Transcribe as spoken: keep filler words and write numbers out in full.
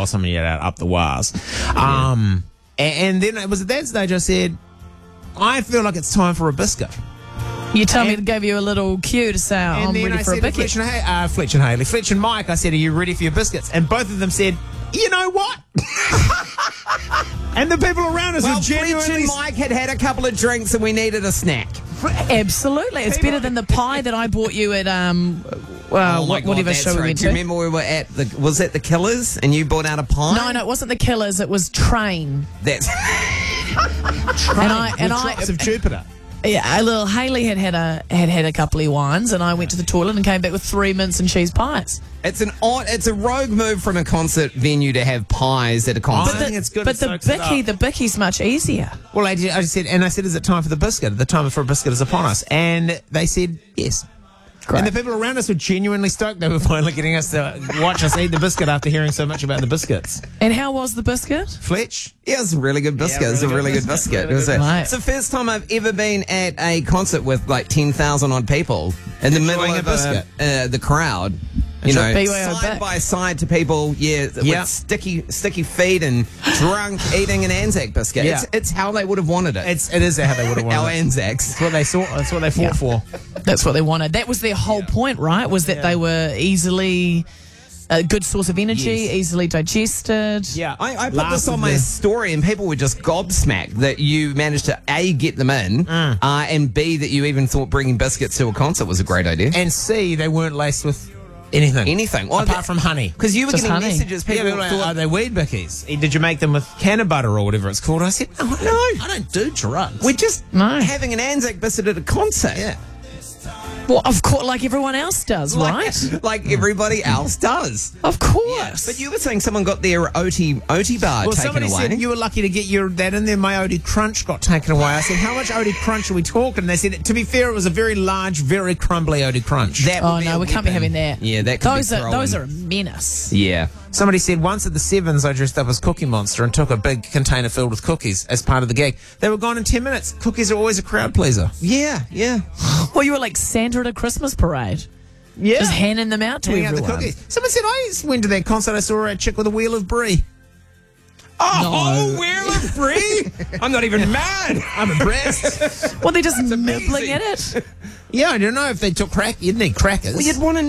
bossing it out up the wires. Um, and, and then it was at that stage I said, I feel like it's time for a biscuit. You tell me And- to give you a little cue to say, oh, And I'm then ready I for a said to bicky. Fletch and, Hay- uh, Fletch and Haley, Fletch and Mike, I said, are you ready for your biscuits? And both of them said, you know what? And the people around us Well, were Fletch genuinely... and Mike had had a couple of drinks and we needed a snack. Absolutely. It's better than the pie that I bought you at, um, well, Oh my God, whatever that's show we right. went Do you to. remember we were at the, was that the Killers and you brought out a pie? No, no, it wasn't the Killers. It was Train. That's And I, and I, Drops of Jupiter. yeah, a little Haley had had a had had a couple of wines, and I went to the toilet and came back with three mince and cheese pies. It's an odd, it's a rogue move from a concert venue to have pies at a concert. I think it's good. But it the soaks it bicky, up. the bicky's much easier. Well, I, did, I said, and I said, is it time for the biscuit? The time for a biscuit is upon us. And they said, yes. Great. And the people around us were genuinely stoked. They were finally getting us to watch us eat the biscuit after hearing so much about the biscuits. And how was the biscuit? Fletch? Yeah, it was a really good biscuit. Yeah, it was a really really good good biscuit. biscuit. Really It was good a- biscuit. It's the first time I've ever been at a concert with like ten thousand odd people in the middle Enjoying of a a, biscuit. uh, the crowd. You know, B Y O side back. by side to people, yeah, Yeah. with sticky, sticky feet and drunk eating an Anzac biscuit. Yeah. It's, it's how they would have wanted it. It's, it is how they would have Our wanted it. Anzacs. That's what they saw. That's what they fought Yeah. for. That's what they wanted. That was their whole point, right? Was that they were easily a good source of energy, Yes. easily digested. Yeah. I, I put Last this on of my the- story, and people were just gobsmacked that you managed to A, get them in, Mm. uh, and B, that you even thought bringing biscuits to a concert was a great idea. And C, they weren't laced with anything. Anything. Well, Apart that- from honey. Because you were Just getting honey. messages, Yeah, people people were like, thought, are they weed bickies? Did you make them with canna butter or whatever it's called? I said, no, no, I don't do drugs. we're just No. having an Anzac biscuit at a concert. Yeah. Well, of course, like everyone else does, right? Like, like everybody else does. Of course. But you were saying someone got their O T, O T bar Well, taken somebody away. said you were lucky to get your that in there. My O D Crunch got taken away. I said, how much O D Crunch are we talking? They said, to be fair, it was a very large, very crumbly O D Crunch. That Oh would be no, a we can't be weapon. having that. Yeah, that could those be are throwing. those are a menace. Yeah. Somebody said once at the Sevens, I dressed up as Cookie Monster and took a big container filled with cookies as part of the gig. They were gone in ten minutes. Cookies are always a crowd pleaser. Yeah, yeah. Well, you were like Santa at a Christmas parade, Yeah. just handing them out to Handing out the everyone. cookies. Someone said, I just went to that concert. I saw a chick with a wheel of brie. Oh, wheel of brie? I'm not even mad. I'm impressed. Well, they're just amazing. nibbling at it. Yeah, I don't know if they took crack. You'd need crackers. Well, you'd want to